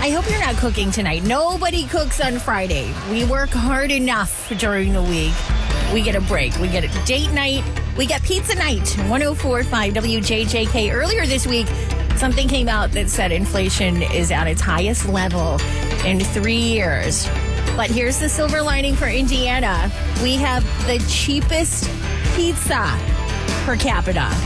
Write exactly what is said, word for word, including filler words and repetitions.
I hope you're not cooking tonight. Nobody cooks on Friday. We work hard enough during the week. We get a break. We get a date night. We get pizza night. one oh four point five W J J K. Earlier this week, something came out that said inflation is at its highest level in three years. But here's the silver lining for Indiana. We have the cheapest pizza per capita.